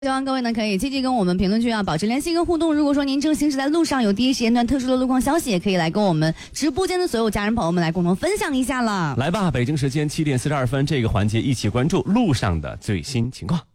希望各位呢可以积极跟我们评论区保持联系跟互动。如果说您正行驶在路上，有第一时间段特殊的路况消息，也可以来跟我们直播间的所有家人朋友们来共同分享一下了。 来吧，北京时间7点42分，这个环节一起关注路上的最新情况。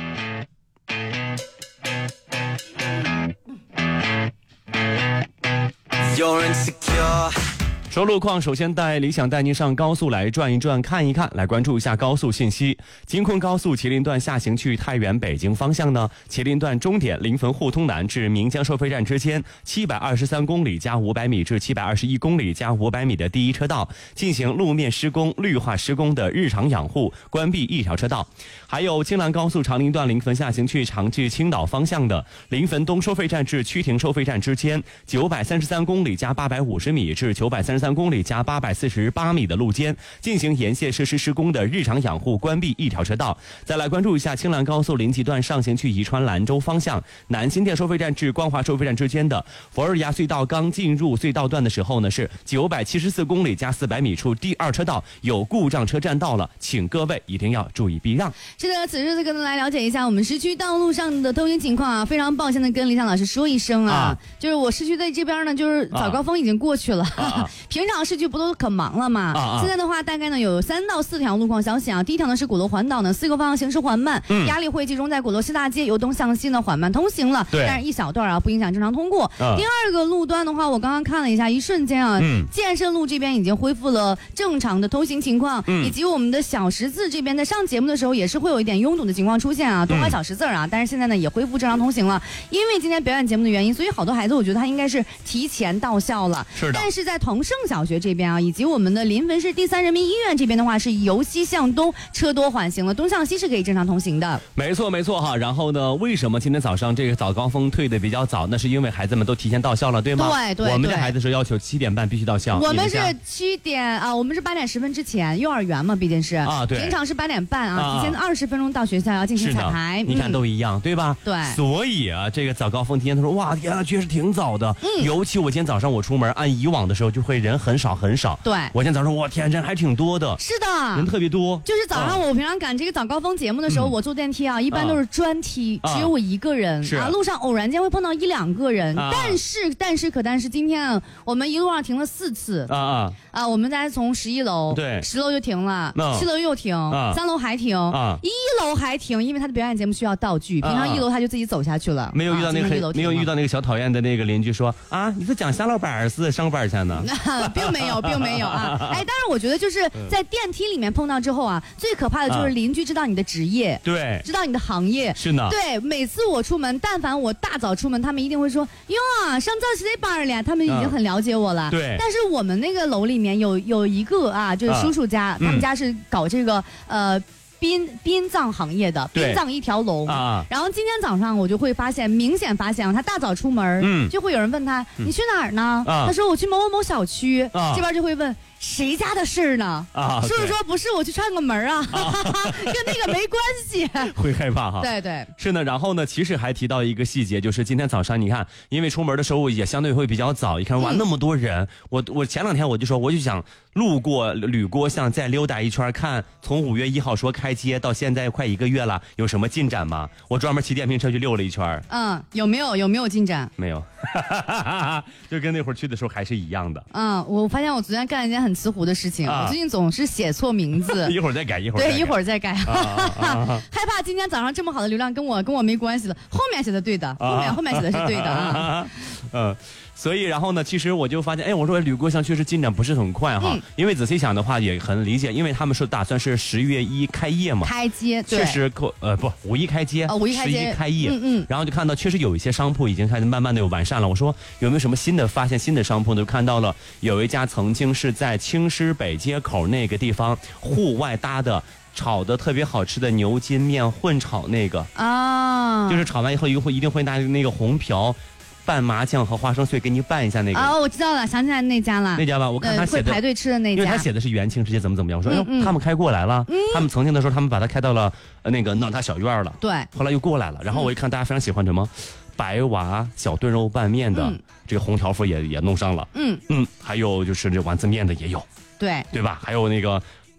说路况，首先带理想带您上高速来转一转看一看，来关注一下高速信息。京昆高速麒麟段下行去太原北京方向呢，麒麟段终点临汾互通南至岷江收费站之间723公里加500米至721公里加500米的第一车道进行路面施工、绿化施工的日常养护，关闭一条车道。还有京兰高速长宁段临汾下行去长治青岛方向的临汾东收费站至曲亭收费站之间933公里加850米至933公里加848米的路肩进行沿线设施施工的日常养护，关闭一条车道。再来关注一下青兰高速临济段上行去宜川兰州方向南新店收费站至光华收费站之间的佛尔崖隧道刚进入隧道段的时候呢，是974公里加400米处第二车道有故障车站到了，请各位一定要注意避让。 是的，此时跟来了解一下我们市区道路上的通行情况非常抱歉的跟李想老师说一声就是我市区在这边呢，就是早高峰已经过去了，平常市区不都可忙了吗？现在的话大概呢有3到4条路况消息第一条呢是鼓楼环岛呢4个方向行驶缓慢，压力会集中在鼓楼西大街，由东向西呢缓慢通行了，但是一小段不影响正常通过。第二个路段的话，我刚刚看了一下，一瞬间建设路这边已经恢复了正常的通行情况，以及我们的小十字这边在上节目的时候也是会有一点拥堵的情况出现东华小十字但是现在呢也恢复正常通行了。因为今天表演节目的原因，所以好多孩子我觉得他应该是提前到校了。是的。但是在同盛小学这边以及我们的临汾市第3人民医院这边的话，是由西向东车多缓行了，东向西是可以正常通行的。 没错没错然后呢，为什么今天早上这个早高峰退的比较早？那是因为孩子们都提前到校了，对吗？ 对。 我们这孩子是要求7点半必须到校。 我们是7点我们是8点10分之前，幼儿园嘛，毕竟是对。平常是8点半提前20分钟到学校要进行彩排。 你看都一样，对吧？ 对。 所以这个早高峰今天他说哇天确实挺早的。尤其我今天早上我出门，按以往的时候就会人很少很少。 对。 我今天早上我天人还挺多的。 是的。 人特别多。 就是早上我平常赶这个早高峰节目的时候，我坐电梯一般都是专梯，只有我一个人路上偶然间会碰到1、2个人，但是今天我们一路上停了4次我们大家从11楼对10楼就停了，7楼又停3楼还停1楼还停，因为他的表演节目需要道具，平常1楼他就自己走下去了。 没有遇到那个小讨厌的那个邻居说你是讲下老板是上班去呢？ 并没有当然我觉得就是在电梯里面碰到之后最可怕的就是邻居知道你的职业， 对， 知道你的行业， 是呢。 对，每次我出门，但凡我大早出门，他们一定会说哟上早起的班了，他们已经很了解我了。对。但是我们那个楼里面有一个就是叔叔家，他们家是搞这个殡葬行业的，殡葬一条龙然后今天早上我就会明显发现他大早出门就会有人问他你去哪儿呢？他说我去某某某小区这边就会问谁家的事呢？叔叔说不是，我去串个门跟那个没关系。 会害怕对。 是呢，然后呢，其实还提到一个细节，就是今天早上你看，因为出门的时候也相对会比较早，一看哇那么多人，我前2天我就想路过吕郭巷再溜达一圈，看从5月1号说开街到现在快1个月了，有什么进展吗？我专门骑电瓶车去溜了一圈。 有没有进展？ 没有，就跟那会儿去的时候还是一样的。 我发现我昨天干了一件很慈湖的事情，我最近总是写错名字。 一会儿再改，一会儿再改。害怕今天早上这么好的流量跟我没关系了，后面写的对的，后面写的是对的所以然后呢，其实我就发现，我说吕郭巷确实进展不是很快因为仔细想的话也很理解，因为他们说打算是10月1开业嘛， 开街， 确实5一开街 ，5一开街 11开业，然后就看到确实有一些商铺已经开始慢慢的有完善了。我说有没有什么发现新的商铺呢？就看到了有一家曾经是在青狮北街口那个地方户外搭的炒的特别好吃的牛筋面混炒那个就是炒完以后一定会拿那个红瓢拌麻酱和花生碎给你拌一下那个我知道了，想起来那家了。 那家吧，我看他写的会排队吃的那家， 因为他写的是元庆直接怎么样。我说他们开过来了，他们曾经的时候他们把它开到了那个弄他小院了， 对， 后来又过来了。然后我一看大家非常喜欢什么白娃小炖肉拌面的这个红条麸也弄上了，还有就是这丸子面的也有，对吧？还有那个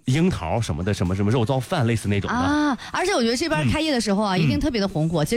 樱桃什么的，什么肉燥饭，类似那种的啊。而且我觉得这边开业的时候啊，一定特别的红火。其实